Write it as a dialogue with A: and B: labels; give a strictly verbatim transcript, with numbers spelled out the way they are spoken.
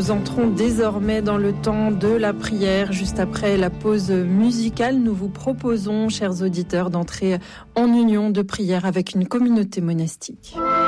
A: nous entrons désormais dans le temps de la prière. Juste après la pause musicale, nous vous proposons, chers auditeurs, d'entrer en union de prière avec une communauté monastique.